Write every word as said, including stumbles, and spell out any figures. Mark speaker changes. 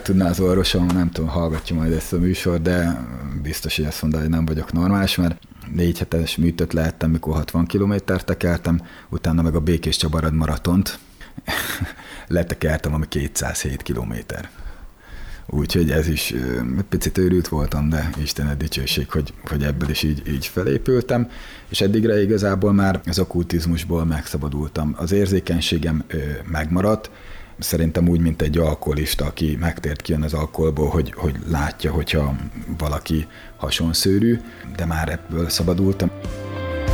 Speaker 1: tudná az orvosom, nem tudom, hallgatja majd ezt a műsor, de biztos, hogy azt mondta, hogy nem vagyok normális, mert négy hetes műtött lehettem, mikor hatvan kilométert tekertem, utána meg a Békés Csabarad maratont letekertem, ami kétszázhét kilométer. Úgyhogy ez is, picit őrült voltam, de Istenet dicsőség, hogy, hogy ebből is így, így felépültem, és eddigre igazából már az okkultizmusból megszabadultam. Az érzékenységem megmaradt, szerintem úgy, mint egy alkoholista, aki megtért kijön az alkoholból, hogy, hogy látja, hogyha valaki hasonszőrű, de már ebből szabadultam.